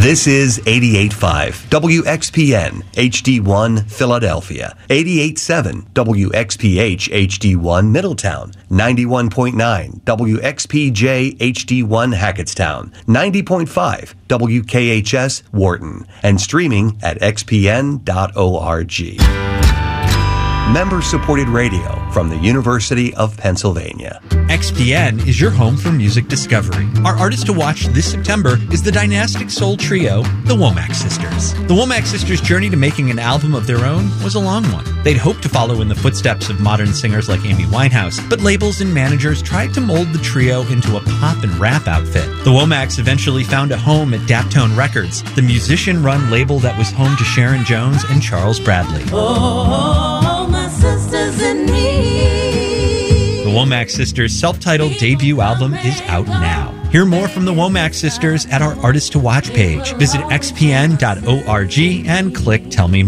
This is 88.5 WXPN HD1 Philadelphia, 88.7 WXPH HD1 Middletown, 91.9 WXPJ HD1 Hackettstown, 90.5 WKHS Wharton, and streaming at xpn.org. Member-supported radio from the University of Pennsylvania. XPN is your home for music discovery. Our artist to watch this September is the dynastic soul trio, the Womack Sisters. The Womack Sisters' journey to making an album of their own was a long one. They'd hoped to follow in the footsteps of modern singers like Amy Winehouse, but labels and managers tried to mold the trio into a pop and rap outfit. The Womacks eventually found a home at Daptone Records, the musician-run label that was home to Sharon Jones and Charles Bradley. Oh, my sisters and me. The Womack Sisters' self-titled debut album is out now. Hear more from the Womack Sisters at our Artist to Watch page. Visit xpn.org and click Tell Me